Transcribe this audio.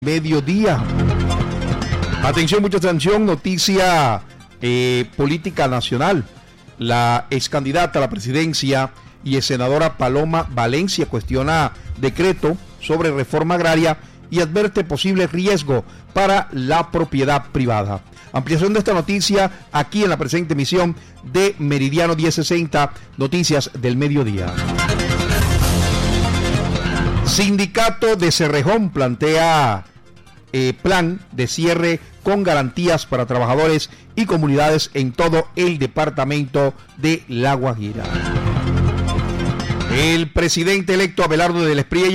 Mediodía. Atención, mucha atención, noticia política nacional. La ex candidata a la presidencia y ex senadora Paloma Valencia cuestiona decreto sobre reforma agraria y advierte posible riesgo para la propiedad privada. Ampliación de esta noticia aquí en la presente emisión de Meridiano 1060, Noticias del Mediodía. Sindicato de Cerrejón plantea plan de cierre con garantías para trabajadores y comunidades en todo el departamento de La Guajira. El presidente electo Abelardo del Espriella